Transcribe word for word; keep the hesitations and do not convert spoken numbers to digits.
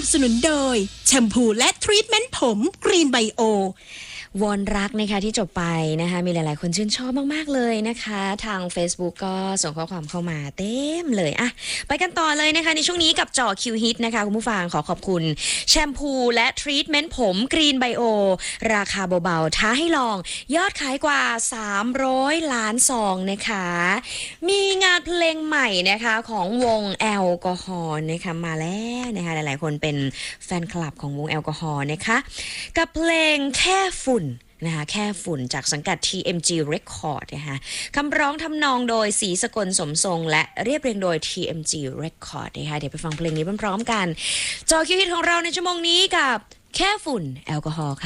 สนุนโดยแชมพูและทรีทเมนต์ผมกรีนไบโอวอนรักนะคะที่จบไปนะคะมีหลายๆคนชื่นชอบมากๆเลยนะคะทาง Facebook ก็ส่งข้อความเข้ามาเต็มเลยอะไปกันต่อเลยนะคะในช่วงนี้กับจ่อคิวฮิตนะคะคุณผู้ฟังขอขอบคุณแชมพูและทรีทเมนต์ผมกรีนไบโอราคาเบาๆท้าให้ลองยอดขายกว่าสามร้อยล้านซองนะคะมีงานเพลงใหม่นะคะของวงแอลกอฮอล์นะคะมาแล้วนะคะหลายๆคนเป็นแฟนคลับของวงแอลกอฮอล์นะคะกับเพลงแค่ฝุ่นนะคะแค่ฝุ่นจากสังกัด ที เอ็ม จี Record นะคะคำร้องทำนองโดยศรีสกลสมทรงและเรียบเรียงโดย ที เอ็ม จี Record นะคะเดี๋ยวไปฟังเพลงนี้พร้อมๆกันจอคิวฮิตของเราในชั่วโมงนี้กับแค่ฝุ่นแอลกอฮอล์ค่ะ